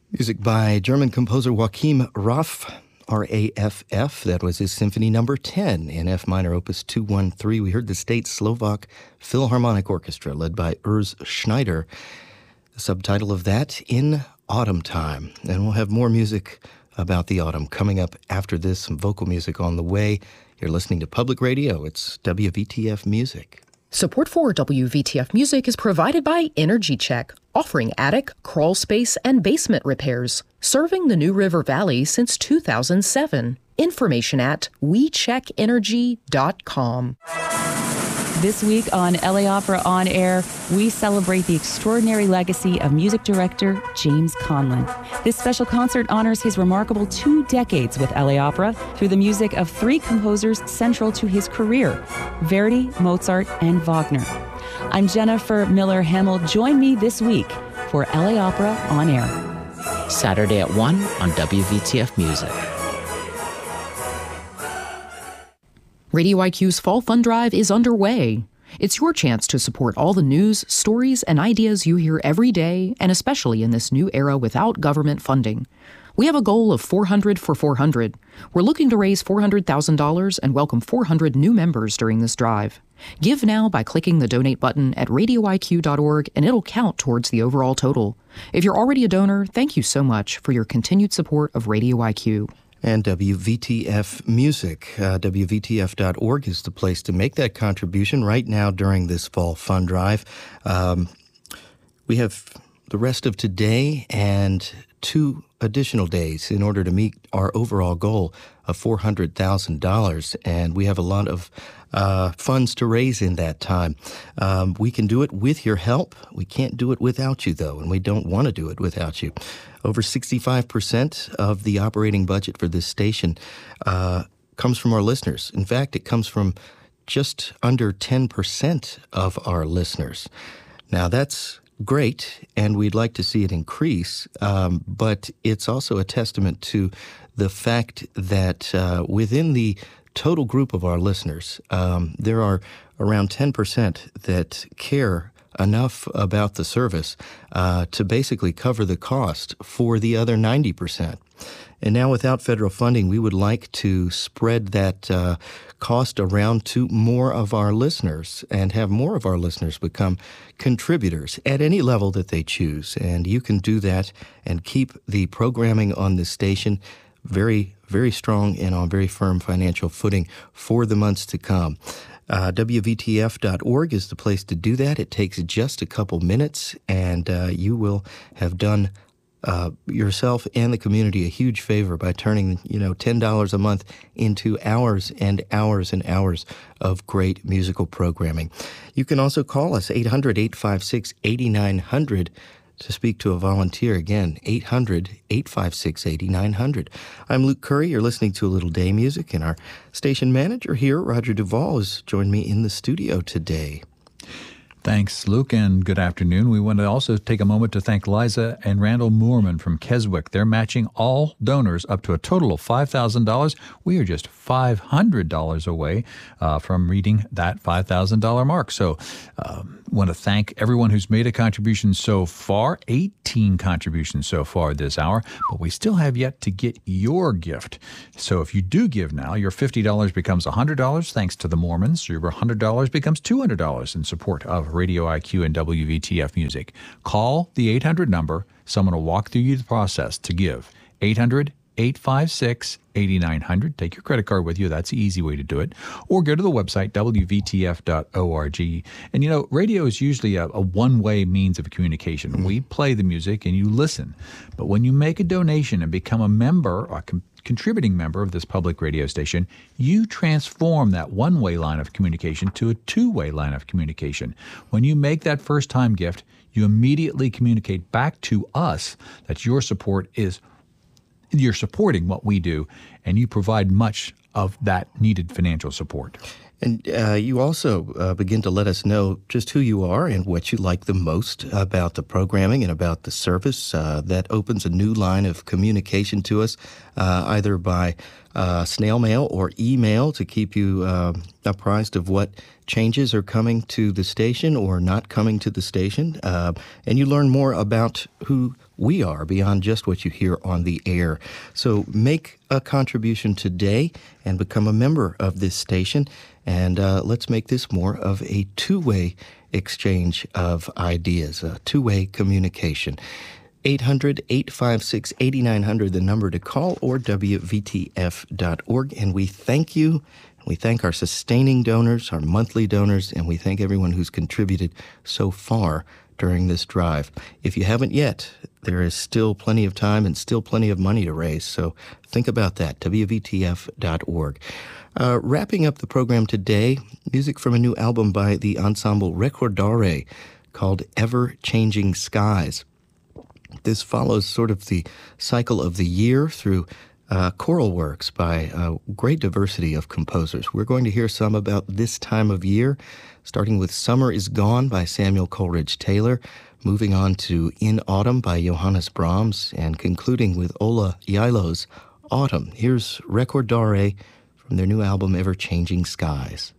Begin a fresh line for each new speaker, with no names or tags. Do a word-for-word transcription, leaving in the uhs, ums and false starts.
Music by German composer Joachim Raff, R A F F. That was his Symphony Number ten in F minor, Opus two one three. We heard the State Slovak Philharmonic Orchestra, led by Urs Schneider. The subtitle of that, In Autumn Time. And we'll have more music about the autumn coming up after this, some vocal music on the way. You're listening to Public Radio. It's W V T F Music.
Support for W V T F Music is provided by Energy Check, offering attic, crawl space, and basement repairs, serving the New River Valley since two thousand seven. Information at we check energy dot com.
This week on L A Opera On Air, we celebrate the extraordinary legacy of music director James Conlon. This special concert honors his remarkable two decades with L A Opera through the music of three composers central to his career, Verdi, Mozart, and Wagner. I'm Jennifer Miller-Hamill. Join me this week for L A Opera On Air.
Saturday at one on W V T F Music.
Radio I Q's Fall Fund Drive is underway. It's your chance to support all the news, stories, and ideas you hear every day, and especially in this new era without government funding. We have a goal of four hundred for four hundred. We're looking to raise four hundred thousand dollars and welcome four hundred new members during this drive. Give now by clicking the donate button at radio I Q dot org, and it'll count towards the overall total. If you're already a donor, thank you so much for your continued support of Radio I Q.
And W V T F Music. Uh, W V T F dot org is the place to make that contribution right now during this fall fund drive. Um, we have the rest of today and two additional days in order to meet our overall goal of four hundred thousand dollars. And we have a lot of uh, funds to raise in that time. Um, we can do it with your help. We can't do it without you, though, and we don't want to do it without you. Over sixty-five percent of the operating budget for this station uh, comes from our listeners. In fact, it comes from just under ten percent of our listeners. Now, that's great, and we'd like to see it increase, um, but it's also a testament to the fact that uh, within the total group of our listeners, um, there are around ten percent that care enough about the service uh, to basically cover the cost for the other ninety percent. And now without federal funding, we would like to spread that uh, cost around to more of our listeners and have more of our listeners become contributors at any level that they choose. And you can do that and keep the programming on this station very, very strong and on very firm financial footing for the months to come. Uh, W V T F dot org is the place to do that. It takes just a couple minutes, and uh, you will have done uh, yourself and the community a huge favor by turning, you know, ten dollars a month into hours and hours and hours of great musical programming. You can also call us, eight hundred, eight five six, eight nine hundred, to speak to a volunteer. Again, eight hundred, eight five six, eight nine hundred. I'm Luke Curry. You're listening to A Little Day Music, and our station manager here, Roger Duvall, has joined me in the studio today.
Thanks, Luke, and good afternoon. We want to also take a moment to thank Liza and Randall Moorman from Keswick. They're matching all donors up to a total of five thousand dollars. We are just five hundred dollars away uh, from reading that five thousand dollars mark. So um, want to thank everyone who's made a contribution so far, eighteen contributions so far this hour, but we still have yet to get your gift. So if you do give now, your fifty dollars becomes one hundred dollars thanks to the Mormons. Your one hundred dollars becomes two hundred dollars in support of Radio I Q and W V T F Music. Call the eight hundred number. Someone will walk through you the process to give. eight hundred, eight five six, eight nine hundred. Take your credit card with you. That's the easy way to do it. Or go to the website, W V T F dot org. And, you know, radio is usually a, a one-way means of communication. Mm-hmm. We play the music and you listen. But when you make a donation and become a member, a com- contributing member of this public radio station, you transform that one-way line of communication to a two-way line of communication. When you make that first-time gift, you immediately communicate back to us that your support is you're supporting what we do, and you provide much of that needed financial support.
And uh, you also uh, begin to let us know just who you are and what you like the most about the programming and about the service. Uh, that opens a new line of communication to us, uh, either by uh, snail mail or email, to keep you uh, apprised of what changes are coming to the station or not coming to the station. Uh, and you learn more about who we are beyond just what you hear on the air. So make a contribution today and become a member of this station, and uh, let's make this more of a two-way exchange of ideas, a two-way communication. eight hundred, eight five six, eight nine zero zero, the number to call, or W V T F dot org. And we thank you. We thank our sustaining donors, our monthly donors, and we thank everyone who's contributed so far during this drive. If you haven't yet, there is still plenty of time and still plenty of money to raise, so think about that, W V T F dot org. Uh, wrapping up the program today, music from a new album by the ensemble Recordare called Ever-Changing Skies. This follows sort of the cycle of the year through uh, choral works by a great diversity of composers. We're going to hear some about this time of year, starting with Summer is Gone by Samuel Coleridge Taylor, moving on to In Autumn by Johannes Brahms, and concluding with Ola Yilo's Autumn. Here's Recordare from their new album Ever-Changing Skies.